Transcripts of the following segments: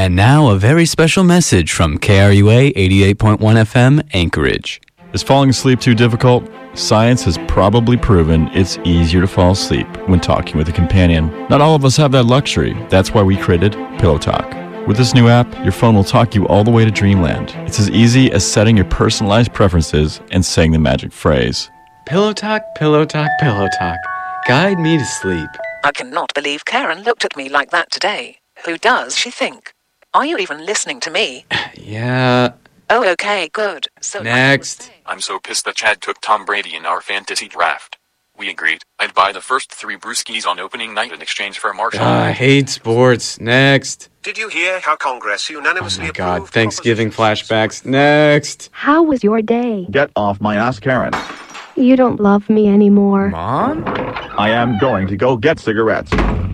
And now a very special message from KRUA 88.1 FM Anchorage. Is falling asleep too difficult? Science has probably proven it's easier to fall asleep when talking with a companion. Not all of us have that luxury. That's why we created Pillow Talk. With this new app, your phone will talk you all the way to dreamland. It's as easy as setting your personalized preferences and saying the magic phrase. Pillow talk, pillow talk, pillow talk. Guide me to sleep. I cannot believe Karen looked at me like that today. Who does she think? Are you even listening to me? Yeah. Oh, okay, good. So Next. I'm so pissed that Chad took Tom Brady in our fantasy draft. We agreed. I'd buy the first 3 brewskis on opening night in exchange for a Marshall. I hate sports. Next. Did you hear how Congress unanimously approved... God, Thanksgiving flashbacks. Next. How was your day? Get off my ass, Karen. You don't love me anymore. Mom? I am going to go get cigarettes.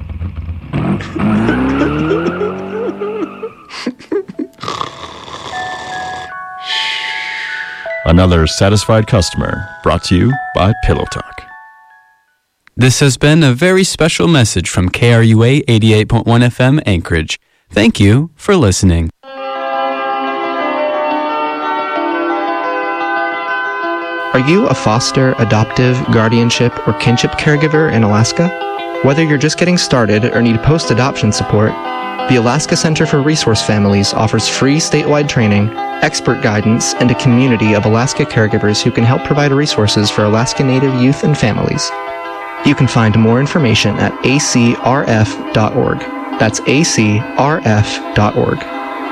Another satisfied customer brought to you by Pillow Talk. This has been a very special message from KRUA 88.1 FM Anchorage. Thank you for listening. Are you a foster, adoptive, guardianship, or kinship caregiver in Alaska? Whether you're just getting started or need post-adoption support, the Alaska Center for Resource Families offers free statewide training, expert guidance, and a community of Alaska caregivers who can help provide resources for Alaska Native youth and families. You can find more information at acrf.org. That's acrf.org.